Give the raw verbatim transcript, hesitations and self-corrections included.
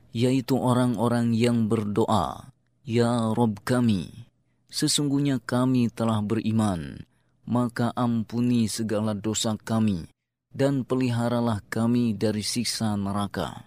yaitu orang-orang yang berdoa, "Ya Rabb kami, sesungguhnya kami telah beriman, maka ampuni segala dosa kami dan peliharalah kami dari siksa neraka."